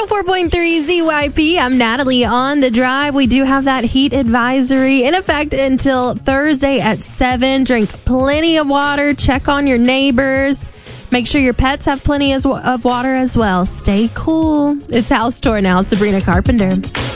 104.3 ZYP. I'm Natalie on the drive. We do have that heat advisory in effect until Thursday at 7. Drink plenty of water. Check on your neighbors. Make sure your pets have plenty of water as well. Stay cool. It's House Tour now. Sabrina Carpenter.